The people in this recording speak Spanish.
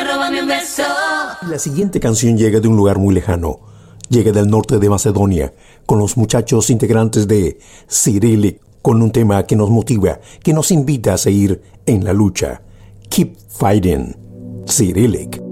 róbame un beso. La siguiente canción llega de un lugar muy lejano. Llega del norte de Macedonia, con los muchachos integrantes de Cyrillic, con un tema que nos motiva, que nos invita a seguir en la lucha. Keep Fighting. Cyrillic.